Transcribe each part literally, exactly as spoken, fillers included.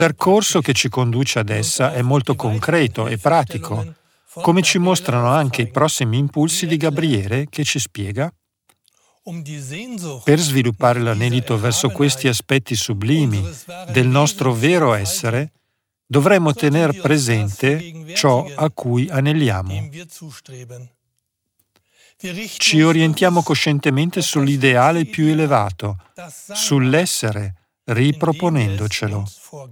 percorso che ci conduce ad essa è molto concreto e pratico, come ci mostrano anche i prossimi impulsi di Gabriele che ci spiega. Per sviluppare l'anelito verso questi aspetti sublimi del nostro vero essere, dovremmo tener presente ciò a cui aneliamo. Ci orientiamo coscientemente sull'ideale più elevato, sull'essere, riproponendocelo.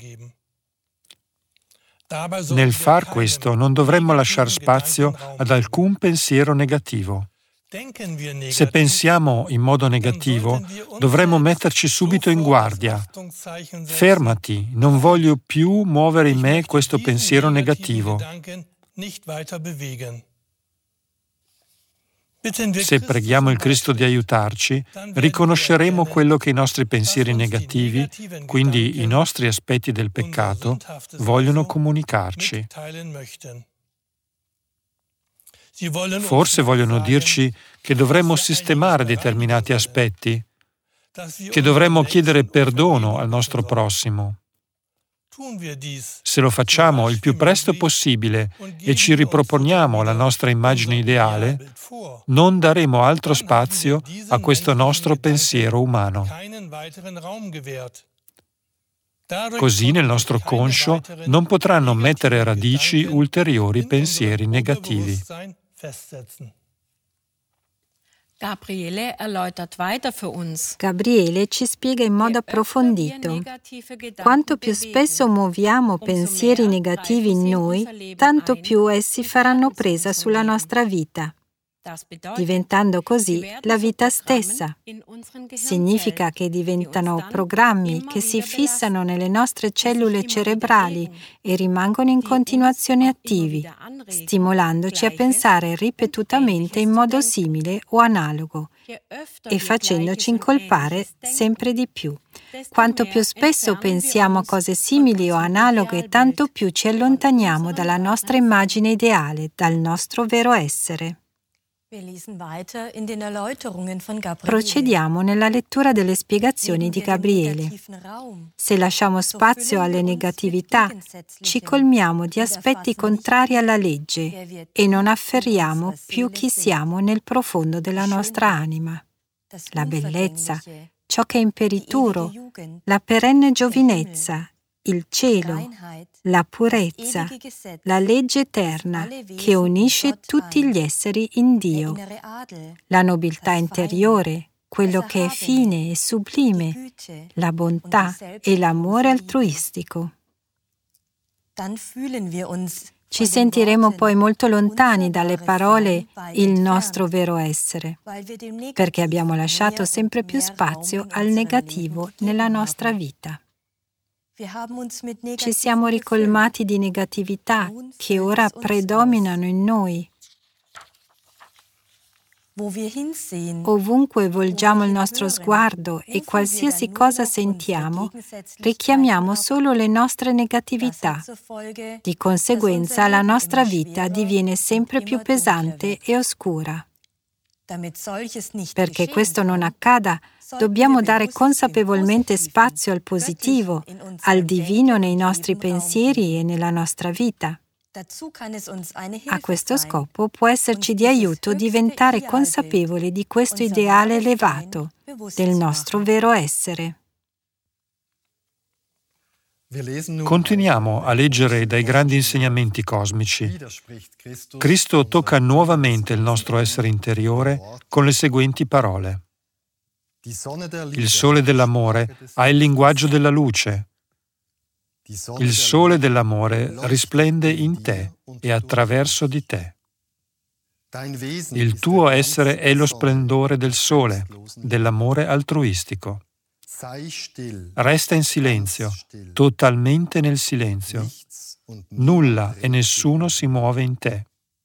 Nel far questo non dovremmo lasciare spazio ad alcun pensiero negativo. Se pensiamo in modo negativo, dovremmo metterci subito in guardia. Fermati, non voglio più muovere in me questo pensiero negativo. Se preghiamo il Cristo di aiutarci, riconosceremo quello che i nostri pensieri negativi, quindi i nostri aspetti del peccato, vogliono comunicarci. Forse vogliono dirci che dovremmo sistemare determinati aspetti, che dovremmo chiedere perdono al nostro prossimo. Se lo facciamo il più presto possibile e ci riproponiamo la nostra immagine ideale, non daremo altro spazio a questo nostro pensiero umano. Così nel nostro conscio non potranno mettere radici ulteriori pensieri negativi. Gabriele erläutert weiter für uns. Gabriele ci spiega in modo approfondito: quanto più spesso muoviamo pensieri negativi in noi, tanto più essi faranno presa sulla nostra vita, diventando così la vita stessa. Significa che diventano programmi che si fissano nelle nostre cellule cerebrali e rimangono in continuazione attivi, stimolandoci a pensare ripetutamente in modo simile o analogo e facendoci incolpare sempre di più. Quanto più spesso pensiamo a cose simili o analoghe, tanto più ci allontaniamo dalla nostra immagine ideale, dal nostro vero essere. Procediamo nella lettura delle spiegazioni di Gabriele. Se lasciamo spazio alle negatività, ci colmiamo di aspetti contrari alla legge e non afferriamo più chi siamo nel profondo della nostra anima. La bellezza, ciò che è imperituro, la perenne giovinezza, il cielo, la purezza, la legge eterna che unisce tutti gli esseri in Dio, la nobiltà interiore, quello che è fine e sublime, la bontà e l'amore altruistico. Ci sentiremo poi molto lontani dalle parole «il nostro vero essere», perché abbiamo lasciato sempre più spazio al negativo nella nostra vita. Ci siamo ricolmati di negatività che ora predominano in noi. Ovunque volgiamo il nostro sguardo e qualsiasi cosa sentiamo, richiamiamo solo le nostre negatività. Di conseguenza, la nostra vita diviene sempre più pesante e oscura. Perché questo non accada, dobbiamo dare consapevolmente spazio al positivo, al divino nei nostri pensieri e nella nostra vita. A questo scopo può esserci di aiuto diventare consapevoli di questo ideale elevato, del nostro vero essere. Continuiamo a leggere dai grandi insegnamenti cosmici. Cristo tocca nuovamente il nostro essere interiore con le seguenti parole. Il sole dell'amore ha il linguaggio della luce. Il sole dell'amore risplende in te e attraverso di te. Il tuo essere è lo splendore del sole, dell'amore altruistico. Resta in silenzio, totalmente nel silenzio. Nulla e nessuno si muove in te.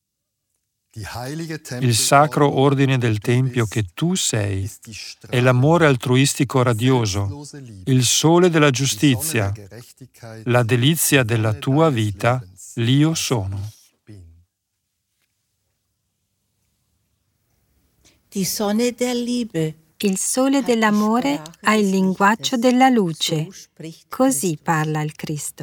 Il sacro ordine del Tempio che tu sei è l'amore altruistico radioso, il sole della giustizia, la delizia della tua vita, l'Io sono. Die Sonne der Liebe. Il sole dell'amore ha il linguaggio della luce. Così parla il Cristo.